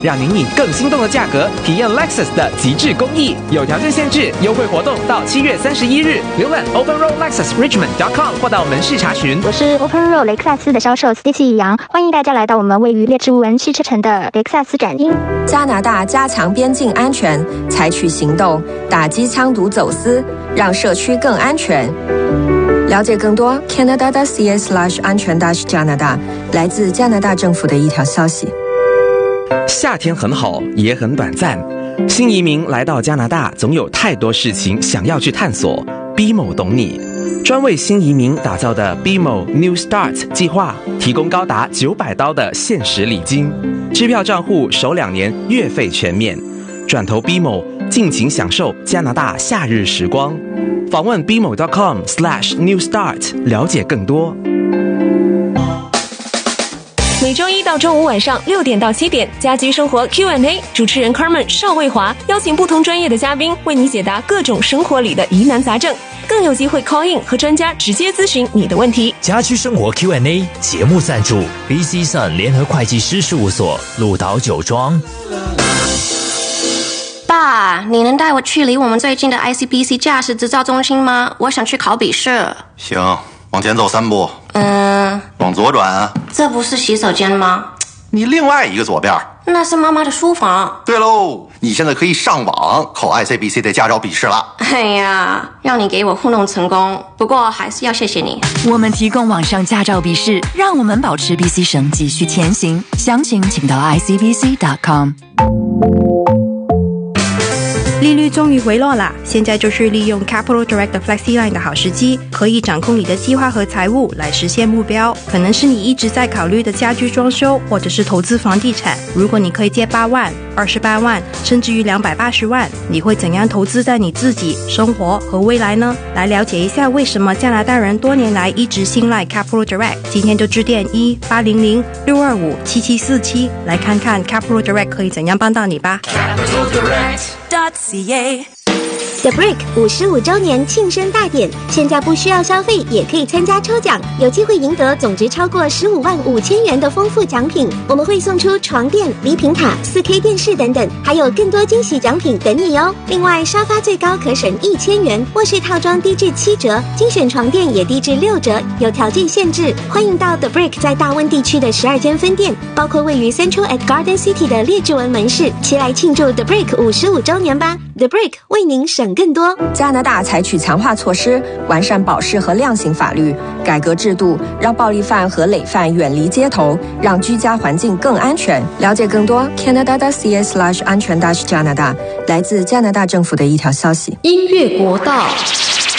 让您以更心动的价格体验 Lexus 的极致公益，有条件限制，优惠活动到7月31日。浏览 OpenRoadLexusRichmond.com 或到门市查询。 我是 OpenRoad 雷克萨斯的销售 Stacy 杨，欢迎大家来到我们位于列治文西车城的雷克萨斯展厅。 加拿大加强边境安全，采取行动打击枪毒走私，让社区更安全。了解更多 Canada.ca/ 安全加拿大，来自加拿大政府的一条消息。 夏天很好，也很短暂。新移民来到加拿大，总有太多事情想要去探索。BMO 懂你，专为新移民打造的 BMO New Start 计划，提供高达$900的限时礼金，支票账户首2年月费全免。转投 BMO， 尽情享受加拿大夏日时光。访问 bmo.com/New Start 了解更多。 每周一到周五晚上6点到7点，家居生活 Q&A， 主持人 Carmen 邵卫华邀请不同专业的嘉宾，为你解答各种生活里的疑难杂症，更有机会 call in 和专家直接咨询你的问题。 家居生活 Q&A 节目赞助 BC Sun 联合会计师事务所，鹿岛酒庄。 爸，你能带我去离我们最近的 ICBC 驾驶执照中心吗？我想去考笔试。 行，往前走3步。往左转。 这不是洗手间吗？ 你另外一个左边。 那是妈妈的书房。 对喽，你现在可以上网考 ICBC 的驾照笔试了。 哎呀，让你给我糊弄成功，不过还是要谢谢你。 我们提供网上驾照笔试，让我们保持 BC 省继续前行。详情请到 icbc.com。 利率终于回落啦，现在就是利用 Capital Direct 的 FlexiLine 的好时机，可以掌控你的计划和财务来实现目标。可能是你一直在考虑的家居装修，或者是投资房地产。如果你可以借8万、28万，甚至于280万，你会怎样投资在你自己、生活和未来呢？来了解一下为什么加拿大人多年来一直信赖 Capital Direct， 今天就致电1-800-625-7747，来看看 Capital Direct 可以怎样帮到你吧。 The Brick 55周年庆生大典，现在不需要消费也可以参加抽奖，有机会赢得总值超过155000元的丰富奖品。我们会送出床垫、礼品卡、4K 电视等等，还有更多惊喜奖品等你哦。另外，沙发最高可省1000元，卧室套装低至7折，精选床垫也低至6折，有条件限制。欢迎到 The Brick 在大温地区的12间分店，包括位于 Central at Garden City 的列治文门市，齐来庆祝 The Brick 55周年吧。The Brick 为您省更多。 加拿大采取强化措施，完善保释和量刑法律，改革制度，让暴力犯和累犯远离街头，让居家环境更安全。了解更多 Canada.ca/ 安全加拿大，来自加拿大政府的一条消息。 音乐国道。